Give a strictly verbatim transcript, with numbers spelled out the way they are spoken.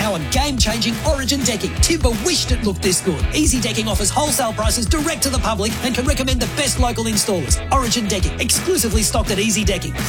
now on game-changing Origin decking. Timber wished it looked this good. Easy Decking offers wholesale prices direct to the public and can recommend the best local installers. Origin Decking, exclusively stocked at Easy Decking.